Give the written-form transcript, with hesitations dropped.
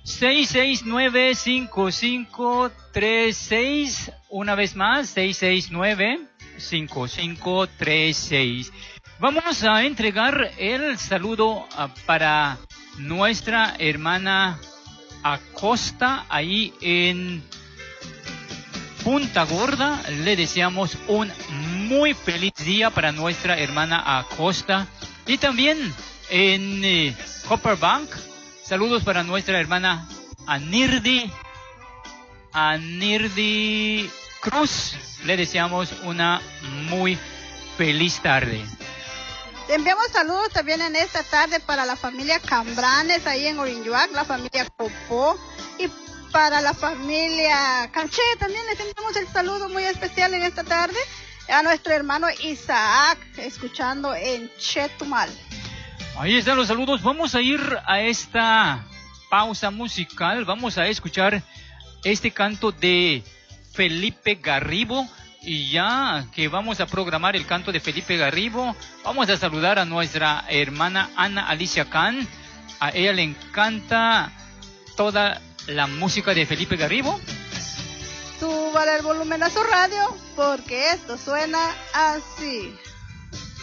669-5536. Una vez más, 669-5536. Vamos a entregar el saludo para nuestra hermana Acosta, ahí en Punta Gorda. Le deseamos un muy feliz día para nuestra hermana Acosta. Y también en Copper Bank, saludos para nuestra hermana Anirdi Cruz. Le deseamos una muy feliz tarde. Te enviamos saludos también en esta tarde para la familia Cambranes ahí en Orinjuac, la familia Copó, y para la familia Canché también les enviamos el saludo muy especial en esta tarde a nuestro hermano Isaac, escuchando en Chetumal. Ahí están los saludos. Vamos a ir a esta pausa musical. Vamos a escuchar este canto de Felipe Garribo. Y ya que vamos a programar el canto de Felipe Garribo, vamos a saludar a nuestra hermana Ana Alicia Can. A ella le encanta toda la música de Felipe Garribo. Súbale el volumen a su radio, porque esto suena así.